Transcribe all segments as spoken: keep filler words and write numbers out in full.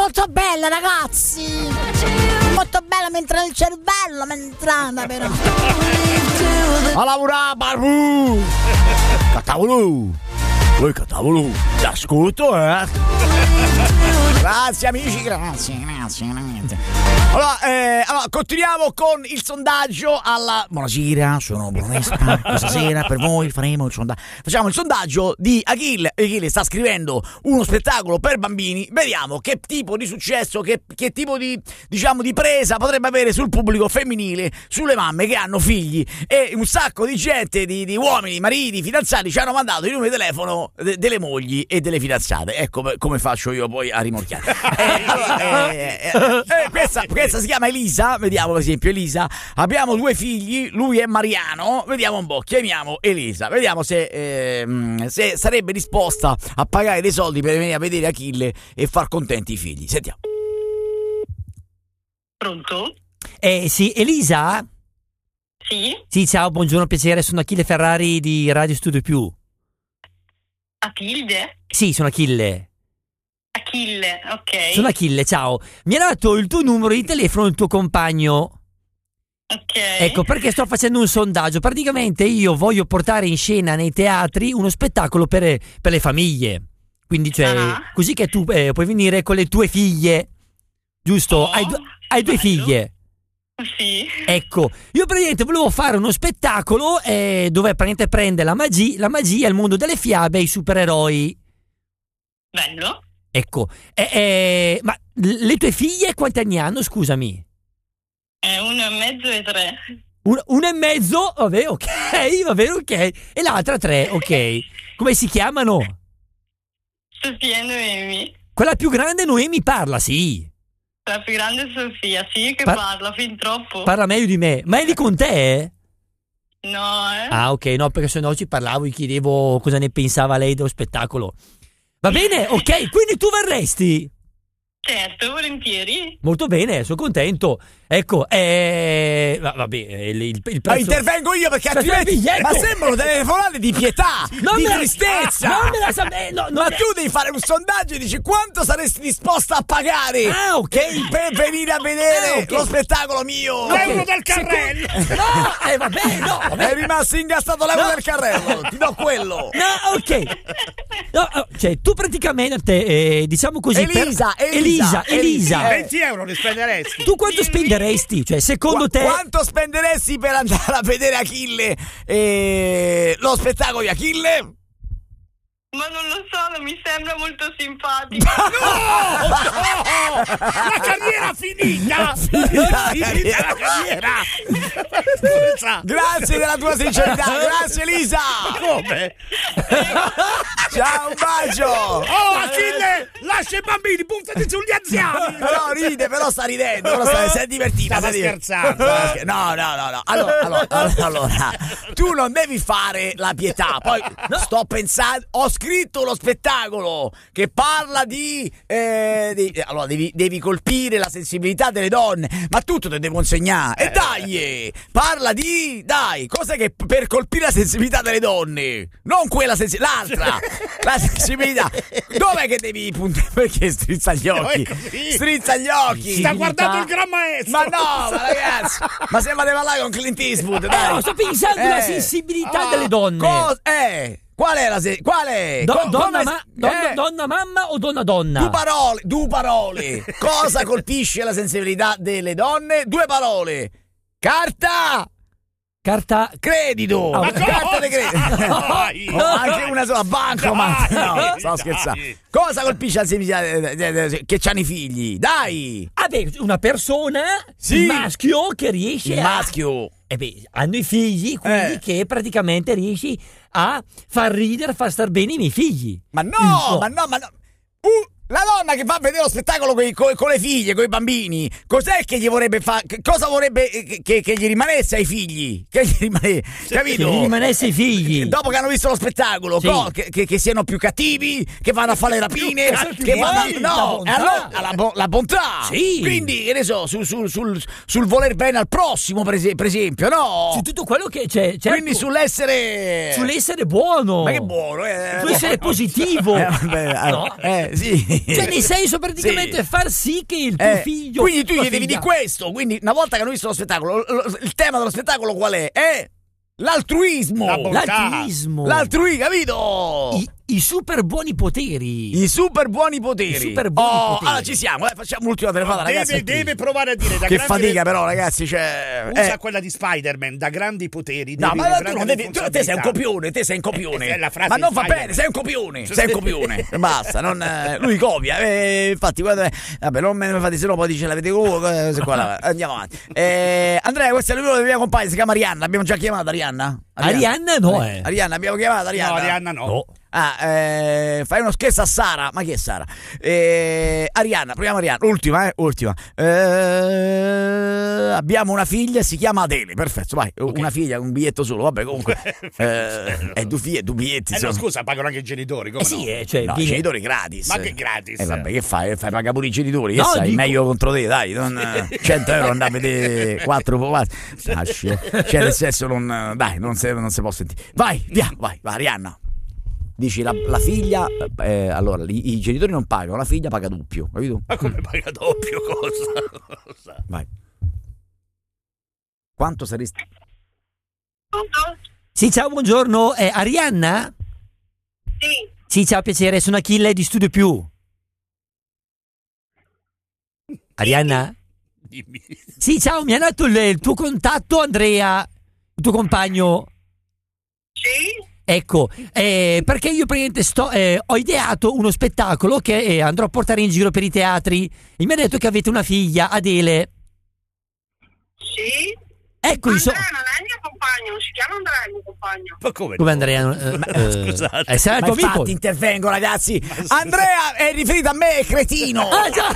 molto bella, ragazzi. Molto bella, mentre il cervello mi è entrata, però. A lavorare, barbu! Catavolo! Voi catavolo! L'ascolto, eh! Grazie amici, grazie, grazie, grazie. Allora, eh, allora, continuiamo con il sondaggio alla... Buonasera, sono Brunesta. Questa sera per voi faremo il sondaggio. Facciamo il sondaggio di Achille. Achille sta scrivendo uno spettacolo per bambini. Vediamo che tipo di successo, che, che tipo di, diciamo, di presa potrebbe avere sul pubblico femminile, sulle mamme che hanno figli. E un sacco di gente, di, di uomini, mariti, fidanzati ci hanno mandato i numeri di telefono de, delle mogli e delle fidanzate. Ecco come faccio io poi a rimorchiare. Eh, eh, eh, eh, questa, questa si chiama Elisa. Vediamo per esempio Elisa. Abbiamo due figli, lui è Mariano. Vediamo un po', chiamiamo Elisa. Vediamo se, eh, se sarebbe disposta a pagare dei soldi per venire a vedere Achille e far contenti i figli. Sentiamo. Pronto? Eh sì, Elisa? Sì? Sì, ciao, buongiorno, piacere, sono Achille Ferrari di Radio Studio Più. Achille? Sì, sono Achille. Achille, ok. Sono Achille, ciao. Mi ha dato il tuo numero di telefono il tuo compagno. Ok. Ecco, perché sto facendo un sondaggio. Praticamente io voglio portare in scena nei teatri uno spettacolo per, per le famiglie. Quindi, cioè, uh-huh. così che tu eh, puoi venire con le tue figlie. Giusto? Oh, hai, du- hai due figlie. Sì. Ecco, io praticamente volevo fare uno spettacolo eh, dove praticamente prende la magia, la magia, il mondo delle fiabe e i supereroi. Bello. Ecco, eh, eh, ma le tue figlie quanti anni hanno, scusami? Eh, uno e mezzo e tre. Un, uno e mezzo? Vabbè, ok, va bene, ok. E l'altra tre, ok. Come si chiamano? Sofia e Noemi. Quella più grande Noemi parla, sì. La più grande è Sofia, sì, che Par- parla fin troppo. Parla meglio di me. Ma è lì con te? Eh? No, eh. Ah, ok, no, perché se no ci parlavo, gli chiedevo cosa ne pensava lei dello spettacolo. Va bene, ok, quindi tu verresti? Certo, volentieri. Molto bene, sono contento. Ecco, eh, va- vabbè, il, il, il Ma prezzo... intervengo io perché Ma altrimenti biglietto! ma sembrano delle telefonate di pietà, Non di me la- tristezza. Non me la sapevo, no, non Ma me- tu devi fare un sondaggio e dici quanto saresti disposta a pagare Ah, ok. per venire a vedere Ah, ok. lo spettacolo mio. L'euro del carrello. No, eh, vabbè, no, vabbè. È rimasto ingastato l'euro No. del carrello. Ti do quello. No, ok. No, oh, cioè, tu praticamente, eh, diciamo così... Elisa, per... Elisa, Elisa, Elisa. Eh. venti euro ne spenderesti? Tu quanto spenderesti? Cioè, secondo Qu- te... Quanto spenderesti per andare a vedere Achille eh, lo spettacolo di Achille? Ma non lo so, non mi sembra molto simpatico. No! No! La carriera finita! Finita la Finita la carriera! Scusa. Grazie della tua sincerità. Grazie Elisa. Come? Ciao, un bacio. Oh, Achille! Lascia i bambini, buttati sugli anziani! No, ride, però sta ridendo, però sta, si è divertita. Stava si è divertita. scherzando. Stava scher- No, no, no, no. Allora, allora, allora, tu non devi fare la pietà. Poi sto pensando, ho scritto uno spettacolo che parla di, eh, di allora devi, devi colpire la sensibilità delle donne, ma tutto te devo insegnare. E dai, parla di, dai, cos'è che per colpire la sensibilità delle donne, non quella sensibilità, l'altra, la sensibilità. Dov'è che devi puntare? Perché strizza gli occhi? è così. Strizza gli occhi. Sta guardando il Gran Maestro! Ma no, ma ragazzi, ma sembra di parlare con Clint Eastwood, dai. Eh, no, sto pensando alla Eh. sensibilità Ah, delle donne. Cos- eh, qual è la se- qual è? Do- Co- donna, come- ma- donna, eh, donna mamma o donna donna? Due parole, due parole. Cosa colpisce la sensibilità delle donne? Due parole. Carta, Carta... credito. Ma Carta di credito. Dai! Oh, anche una sola bancomat. Dai, No, dai. sto scherzando. Cosa colpisce la sensibilità de- de- de- che c'hanno i figli? Dai. Ah beh, una persona, Sì. un maschio che riesce Il a... maschio. Eh beh, hanno i figli, quindi Eh. che praticamente riesci a far ridere, far star bene i miei figli. Ma no, Il- ma no, ma no. Uh, la donna che va a vedere lo spettacolo coi- co- con le figlie, con i bambini, cos'è che gli vorrebbe fare? Cosa vorrebbe che, che- che gli rimanesse ai figli? Che gli rimanesse, capito? Che gli rimanesse i figli. Dopo che hanno visto lo spettacolo, Sì. co- che, che- che siano più cattivi, che vanno a fare le rapine, cattivi. che vanno a, La no, bontà. e allora, la, bo- la bontà. Sì. Quindi, che ne so, sul, sul- sul- sul voler bene al prossimo, per, es- per esempio, no? Su tutto quello che c'è. Certo, Quindi sull'essere... sull'essere buono. Ma che buono, eh. Sull'essere positivo. Eh, vabbè, No? eh, sì. Cioè, nel senso praticamente Sì. far sì che il tuo Eh, figlio. quindi tu tua gli devi figlia- di questo. Quindi, una volta che hanno visto lo spettacolo, lo- lo- il tema dello spettacolo qual è? È l'altruismo. La bontà. L'altruismo. L'altruismo, capito? I, I super buoni poteri. I super buoni poteri. I super buoni oh, poteri. allora ci siamo, eh, facciamo l'ultima telefonata, ragazzi. Deve, deve provare a dire da Che grande- fatica però, ragazzi, cioè Usa eh. quella di Spider-Man, da grandi poteri. No, devi ma una tu grande non devi, tu, te sei un responsabilità. copione, te sei un copione. Eh, è la frase ma non di va Spider-Man. bene, sei un copione, sei un copione. Basta, non, eh, lui copia. Eh, infatti, guarda, vabbè, non me ne fate, se no poi dice l'avete comunque, eh, qua, là, andiamo avanti. Eh, Andrea, questa è il numero della mia compagna, si chiama Arianna, abbiamo già chiamato Arianna? Arianna no, eh. Arianna, abbiamo chiamato Arianna. No, Arianna no. No. Ah, eh, fai uno scherzo a Sara. Ma chi è Sara? Eh, Arianna, proviamo Arianna. Ultima, eh, ultima. Eh, abbiamo una figlia, si chiama Adele. Perfetto, vai. Okay. Una figlia, un biglietto solo. Vabbè, comunque. eh, e due figlie, due biglietti. Eh no, insomma. scusa, pagano anche i genitori. Come Eh sì, no? eh, cioè, No, i viene- genitori gratis. Ma che gratis? E vabbè, che fai? Fai pagare pure i genitori. Che No, sai? dico- Meglio contro te, dai. Non, cento euro andare a vedere quattro quattro. Cioè, nel senso, non, dai, non si non si può sentire. Vai, via, vai, vai, Arianna. Dici la, la figlia, eh, allora i, i genitori non pagano, la figlia paga doppio, capito? Ma come paga doppio? Cosa? Cosa? Vai. Quanto saresti? Pronto? Sì, ciao, buongiorno. Eh, Arianna? Sì. Sì, ciao, piacere, sono Achille di Studio Più. Arianna? Dimmi. Sì, ciao, mi ha dato il, il tuo contatto Andrea, il tuo compagno. Sì? Ecco, eh, perché io praticamente sto, eh, ho ideato uno spettacolo che eh, andrò a portare in giro per i teatri e mi ha detto che avete una figlia, Adele. Sì? Ecco, insomma... Andrea non è il mio compagno, non si chiama Andrea il mio compagno. Ma come? Come no? Andrea? Eh, eh, Scusate. eh, sarà il Ma tuo amico? infatti intervengo, ragazzi. Andrea è riferito a me, cretino. Ah, già!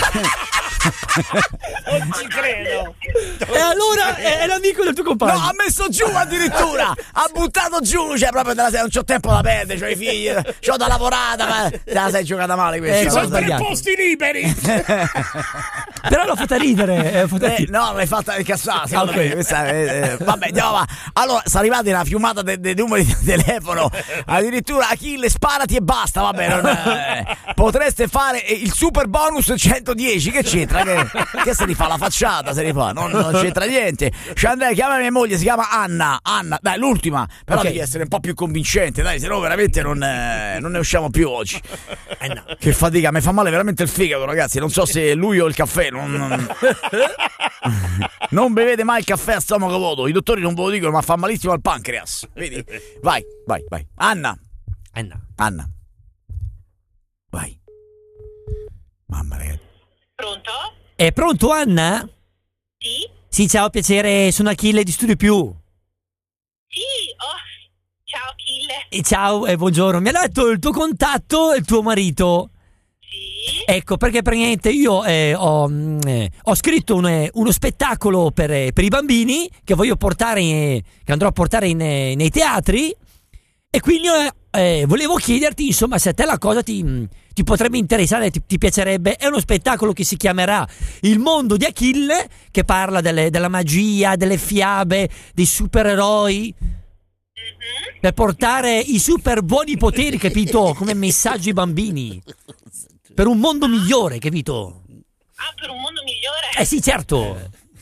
Non ci credo. E allora è, è l'amico del tuo compagno. No, ha messo giù addirittura. Ha buttato giù, cioè proprio della sera, non c'ho tempo da perdere, c'ho i figli, c'ho da lavorare, ma te la sei giocata male questa. Eh, Ci cosa. sono tre sbagliato. posti liberi. Però l'ho fatta ridere. eh, l'ho fatta Eh, ridere. no, l'hai fatta incassare, secondo Ok. me. Questa è- eh, vabbè, andiamo avanti. Allora, sta arrivata una fiumata dei de numeri di telefono. Addirittura Achille, sparati e basta. Vabbè, non, eh, potreste fare eh, il super bonus centodieci. Che c'entra? Che, che se ne fa la facciata? Se ne fa? Non, non c'entra niente. Cioè, Andrea, chiama mia moglie, si chiama Anna. Anna, dai, l'ultima. Però Ok. devi essere un po' più convincente, dai, se no veramente non, eh, non ne usciamo più oggi. Eh, no. Che fatica, mi fa male veramente il fegato, ragazzi. Non so se lui o il caffè. Non, non... non bevete mai il caffè a stomaco vuoto. I dottori non ve lo dicono, ma fa malissimo al pancreas. Vedi? Vai, vai, vai. Anna, Eh, no. Anna. Vai. Mamma ragazzi. Pronto? È pronto, Anna? Sì? Sì, ciao, piacere, sono Achille di Studio Più. Sì? Oh, ciao Achille. E ciao, e buongiorno. Mi ha dato il tuo contatto il tuo marito. Sì? Ecco, perché praticamente io eh, ho, mm, eh, ho scritto un, eh, uno spettacolo per, eh, per i bambini che voglio portare, in- che andrò a portare in, eh, nei teatri. E quindi eh, eh, volevo chiederti, insomma, se a te la cosa ti, mm, ti potrebbe interessare, ti, ti piacerebbe. È uno spettacolo che si chiamerà Il mondo di Achille, che parla delle- della magia, delle fiabe, dei supereroi, per portare i super buoni poteri, capito? Come messaggio ai bambini. Per un mondo migliore, capito? Ah, per un mondo migliore? Eh sì, certo.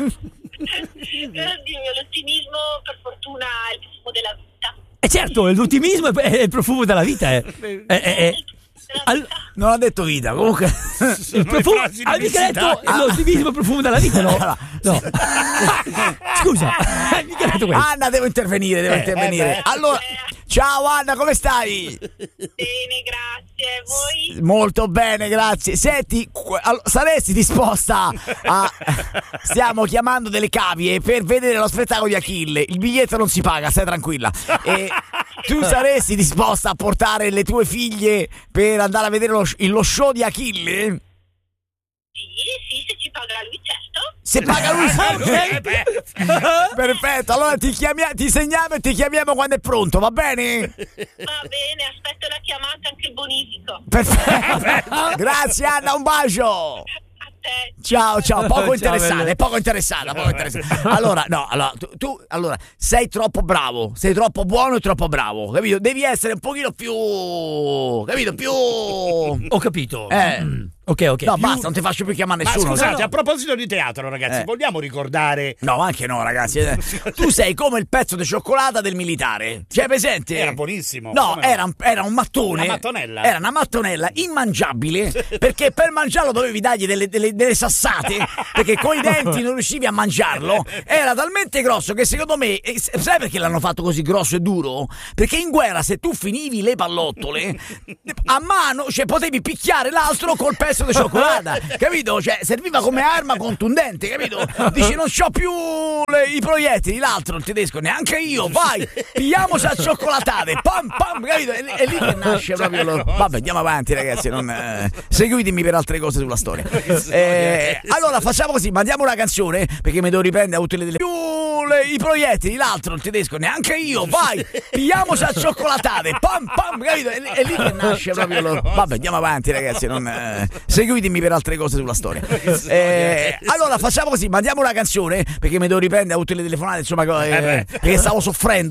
Oddio, l'ottimismo per fortuna è il profumo della vita. Eh certo, l'ottimismo è è il profumo della vita. È, è- è- è- al- Non ha detto vita, comunque. il profumo, hai mica detto l'ottimismo è il profumo della vita, no? No. Scusa, hai mica detto questo. Anna, devo intervenire, devo Eh, intervenire. eh, beh. Allora, ciao Anna, come stai? Bene, grazie. Voi? Molto bene, grazie. Senti, qu- allo- saresti disposta a... Stiamo chiamando delle cavie per vedere lo spettacolo di Achille. Il biglietto non si paga, stai tranquilla. E tu saresti disposta a portare le tue figlie per andare a vedere lo, sh- lo show di Achille? Sì, sì, se ci paga lui, certo. Se paga lui, Eh, ok? beh. Perfetto, allora ti, chiamia- ti segniamo e ti chiamiamo quando è pronto, va bene? Va bene, aspetto la chiamata, anche il bonifico. Perfetto. Grazie Anna, un bacio. A te. Ciao, ciao, poco Ciao, interessata, bello. è poco interessata, poco interessata. Allora, no, allora, tu, tu allora, sei troppo bravo, sei troppo buono e troppo bravo, capito? Devi essere un pochino più, capito? Più... Ho capito. Eh. Mm. Ok, ok. No, Più- basta, non ti faccio più chiamare Ma nessuno. scusate, no? a proposito di teatro, ragazzi, Eh. vogliamo ricordare... No, anche no, ragazzi. eh. Tu sei come il pezzo di cioccolata del militare. Cioè, presente? Era buonissimo. No, come no? era, un- era un mattone. Una mattonella. Era una mattonella immangiabile. Perché per mangiarlo dovevi dargli delle, delle- delle sassate. Perché coi denti non riuscivi a mangiarlo. Era talmente grosso che secondo me. eh, Sai perché l'hanno fatto così grosso e duro? Perché in guerra, se tu finivi le pallottole, a mano, cioè potevi picchiare l'altro col pezzo di cioccolata. Capito? Cioè, serviva come arma contundente, capito? Dici, non c'ho più le- i proiettili, l'altro, il tedesco, neanche io, vai, pigliamoci a cioccolatate, pam, pam, capito? È, è lì che nasce proprio lo... Vabbè, andiamo avanti, ragazzi, non, eh, seguitemi per altre cose sulla storia. Eh, allora, facciamo così, mandiamo una canzone, perché mi devo riprendere a tutte le... più le- i proiettili, l'altro, il tedesco, neanche io, vai, pigliamoci a ciocolatate, pam, pam, capito? È, è lì che nasce proprio lo... Vabbè, andiamo avanti, ragazzi, non, eh, seguitemi per altre cose sulla storia. Eh, allora facciamo così, mandiamo una canzone perché mi devo riprendere a tutte le telefonate, insomma, eh, perché stavo soffrendo.